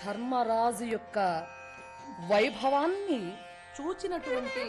ధర్మరాజు యొక్క వైభవాన్ని చూచినటువంటి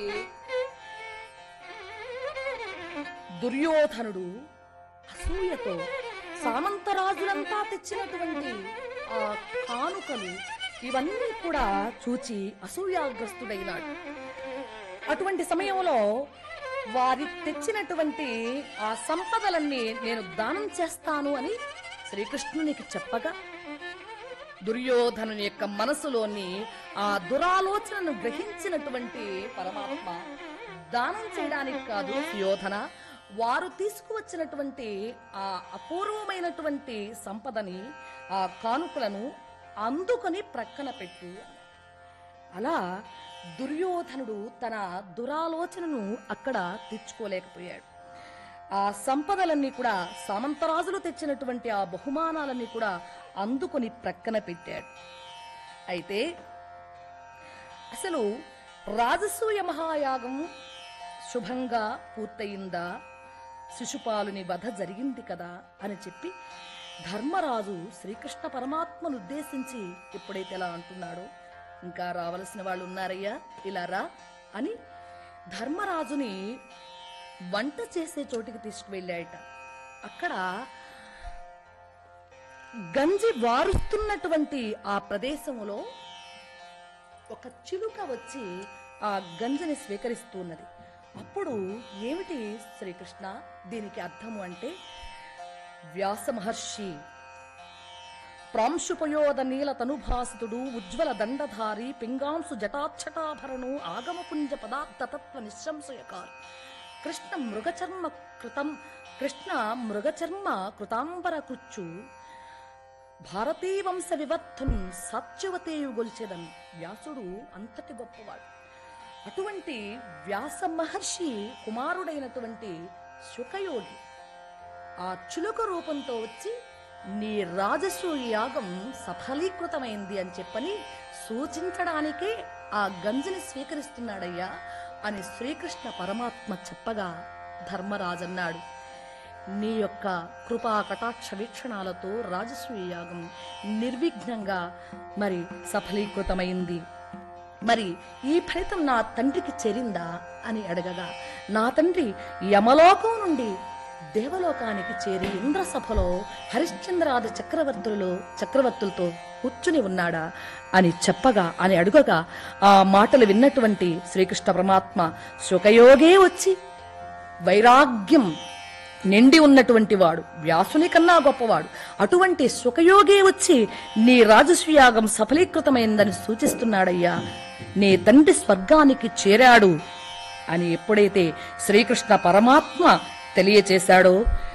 దుర్యోధనుడు అసూయతో సామంతరాజులంతా తెచ్చినటువంటి ఆ కానుకలు ఇవన్నీ కూడా చూచి అసూయాగ్రస్తుడైనాడు. అటువంటి సమయంలో వారి తెచ్చినటువంటి ఆ సంపదలన్నీ నేను దానం చేస్తాను అని శ్రీకృష్ణునికి చెప్పగా దుర్యోధనుని యొక్క మనసులోని ఆ దురాలోచనను గ్రహించినటువంటి పరమాత్మ దానం చేయడానికి కాదు సుయోధన, వారు తీసుకువచ్చినటువంటి ఆ అపూర్వమైనటువంటి సంపదని ఆ కానుకలను అందుకొని ప్రక్కన పెట్టు. అలా దుర్యోధనుడు తన దురాలోచనను అక్కడ తెచ్చుకోలేకపోయాడు. ఆ సంపదలన్నీ కూడా సామంతరాజులు తెచ్చినటువంటి ఆ బహుమానాలన్నీ కూడా అందుకొని ప్రక్కన పెట్టాడు. అయితే అసలు రాజసూయ మహాయాగం శుభంగా పూర్తయిందా, శిశుపాలుని వధ జరిగింది కదా అని చెప్పి ధర్మరాజు శ్రీకృష్ణ పరమాత్మను ఉద్దేశించి ఎప్పుడైతే ఇలా అంటున్నాడో, ఇంకా రావలసిన వాళ్ళు ఉన్నారయ్యా ఇలా రా అని ధర్మరాజుని వంట చేసే చోటికి తీసుకువెళ్ళాయట. అక్కడ గంజి వారుస్తున్నటువంటి ఆ ప్రదేశంలో ఒక చిలుక వచ్చి ఆ గంజిని స్వీకరిస్తున్నది. అప్పుడు ఏమిటి శ్రీకృష్ణ దీనికి అర్థము అంటే, వ్యాస మహర్షి ప్రాంశుపయోద నీల తనుభాసితుడు ఉజ్వల దండధారి పింగాంసు జటాక్షటాభరణు ఆగమపుంజ పదార్థతత్వ నిశ్శంసయకారు కృష్ణ మృగచర్మ కృతాంబర కృచ్చు భారతీ వంశ వివర్ధం సత్యవతేయు గొల్చెదన్. వ్యాసుడు అంతటి గొప్పవాడు. అటువంటి వ్యాస మహర్షి కుమారుడైనటువంటి శుకయోగి ఆ చులుక రూపంతో వచ్చి నీ రాజసూయ యాగం సఫలీకృతమైంది అని చెప్పని సూచించడానికే ఆ గంజిని స్వీకరిస్తున్నాడయ్యా అని శ్రీకృష్ణ పరమాత్మ చెప్పగా ధర్మరాజన్నాడు, నీ యొక్క కృపా కటాక్ష వీక్షణాలతో రాజసూయ యాగం నిర్విఘ్నంగా మరి సఫలీకృతమైంది. మరి ఈ ఫలితం నా తండ్రికి చేరిందా అని అడగగా, నా తండ్రి యమలోకం నుండి దేవలోకానికి చేరి ఇంద్రసభలో హరిశ్చంద్రాది చక్రవర్తులతో కూర్చుని ఉన్నాడా అని చెప్పగా అని అడుగగా, ఆ మాటలు విన్నటువంటి శ్రీకృష్ణ పరమాత్మ శుకయోగే వచ్చి వైరాగ్యం నిండి ఉన్నటువంటి వాడు, వ్యాసుని కన్నా గొప్పవాడు, అటువంటి శుకయోగే వచ్చి నీ రాజసూయాగం సఫలీకృతమైందని సూచిస్తున్నాడయ్యా, నీ తండ్రి స్వర్గానికి చేరాడు అని ఎప్పుడైతే శ్రీకృష్ణ పరమాత్మ తెలియచేశాడో